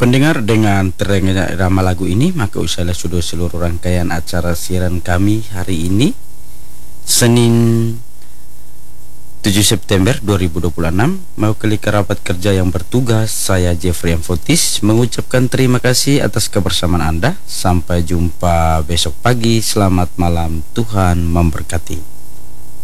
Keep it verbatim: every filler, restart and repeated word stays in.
Pendengar, dengan terdengarnya irama lagu ini, maka usailah sudah seluruh rangkaian acara siaran kami hari ini, Senin tujuh September dua ribu dua puluh enam. Mewakili kerabat kerja yang bertugas, saya Jeffrey M. Fotis mengucapkan terima kasih atas kebersamaan Anda. Sampai jumpa besok pagi. Selamat malam, Tuhan memberkati.